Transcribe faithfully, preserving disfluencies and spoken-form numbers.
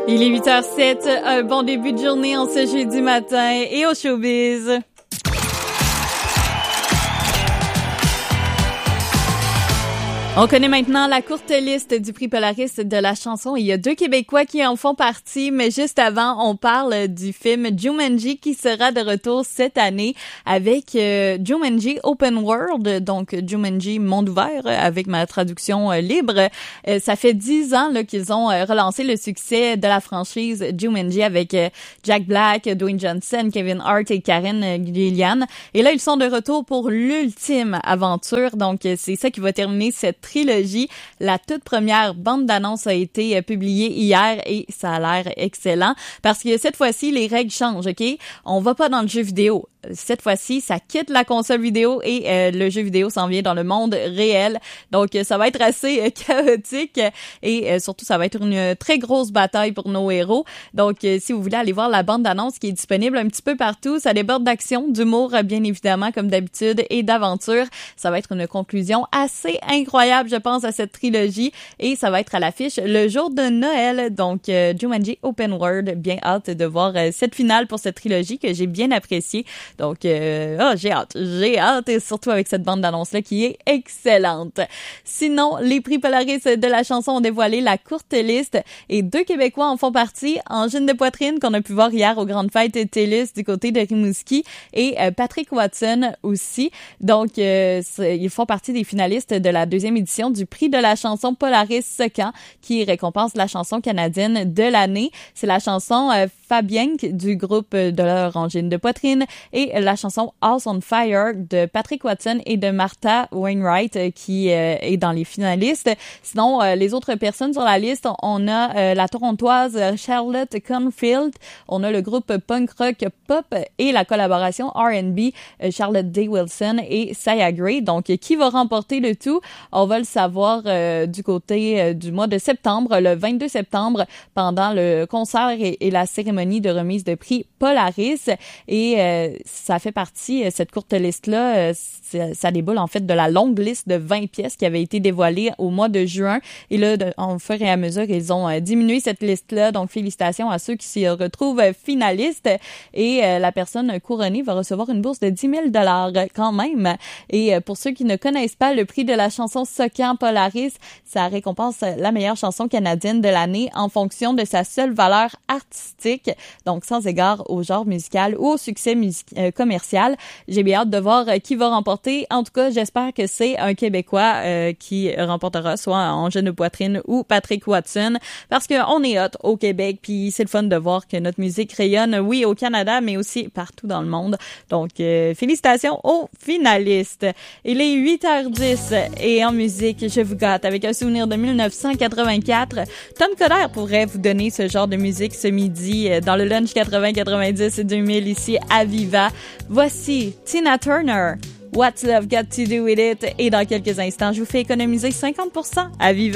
Il est huit heures zéro sept, un bon début de journée en ce jeudi matin et au showbiz. On connaît maintenant la courte liste du prix Polaris de la chanson. Il y a deux Québécois qui en font partie, mais juste avant, on parle du film Jumanji qui sera de retour cette année avec euh, Jumanji Open World, donc Jumanji Monde ouvert avec ma traduction euh, libre. Euh, ça fait dix ans là, qu'ils ont euh, relancé le succès de la franchise Jumanji avec euh, Jack Black, Dwayne Johnson, Kevin Hart et Karen euh, Gillian. Et là, ils sont de retour pour l'ultime aventure. Donc, euh, c'est ça qui va terminer cette trilogie. La toute première bande d'annonce a été publiée hier et ça a l'air excellent parce que cette fois-ci, les règles changent, OK? On va pas dans le jeu vidéo. Cette fois-ci, ça quitte la console vidéo et euh, le jeu vidéo s'en vient dans le monde réel. Donc, ça va être assez euh, chaotique et euh, surtout, ça va être une très grosse bataille pour nos héros. Donc, euh, si vous voulez aller voir la bande d'annonce qui est disponible un petit peu partout, ça déborde d'action, d'humour, bien évidemment, comme d'habitude, et d'aventure. Ça va être une conclusion assez incroyable, je pense, à cette trilogie et ça va être à l'affiche le jour de Noël. Donc, euh, Jumanji Open World, bien hâte de voir euh, cette finale pour cette trilogie que j'ai bien appréciée. Donc, euh, oh, j'ai hâte, j'ai hâte, et surtout avec cette bande d'annonce-là qui est excellente. Sinon, les prix Polaris de la chanson ont dévoilé la courte liste et deux Québécois en font partie. Angine de Poitrine, qu'on a pu voir hier aux Grandes Fêtes TELUS du côté de Rimouski, et euh, Patrick Watson aussi. Donc, euh, ils font partie des finalistes de la deuxième édition du prix de la chanson Polaris Second, qui récompense la chanson canadienne de l'année. C'est la chanson euh, Fabienque du groupe de leur Angine de Poitrine et la chanson House on Fire de Patrick Watson et de Martha Wainwright euh, qui euh, est dans les finalistes. Sinon, euh, les autres personnes sur la liste, on a euh, la torontoise Charlotte Confield, on a le groupe punk rock pop et la collaboration R and B euh, Charlotte Day Wilson et Saya Gray. Donc, qui va remporter le tout? On va le savoir euh, du côté euh, du mois de septembre, le vingt-deux septembre, pendant le concert et, et la cérémonie de remise de prix Polaris. Et euh, ça fait partie, cette courte liste-là, ça, ça déboule en fait de la longue liste de vingt pièces qui avait été dévoilée au mois de juin. Et là, de, en fur et à mesure, ils ont euh, diminué cette liste-là. Donc, félicitations à ceux qui s'y retrouvent finalistes. Et euh, la personne couronnée va recevoir une bourse de dix mille dollars quand même. Et euh, pour ceux qui ne connaissent pas le prix de la chanson Second Polaris, ça récompense la meilleure chanson canadienne de l'année en fonction de sa seule valeur artistique. Donc, sans égard au genre musical ou au succès music- euh, commercial. J'ai bien hâte de voir euh, qui va remporter. En tout cas, j'espère que c'est un Québécois euh, qui remportera, soit Angine de Poitrine ou Patrick Watson, parce qu'on est hot au Québec, puis c'est le fun de voir que notre musique rayonne, oui, au Canada, mais aussi partout dans le monde. Donc, euh, félicitations aux finalistes. Il est huit heures dix et en musique, je vous gâte avec un souvenir de dix-neuf cent quatre-vingt-quatre. Tom Coder pourrait vous donner ce genre de musique ce midi dans le lunch quatre-vingts quatre-vingt-dix deux mille ici à Viva. Voici Tina Turner, What's Love Got to Do With It? Et dans quelques instants, je vous fais économiser cinquante pour cent à Viva.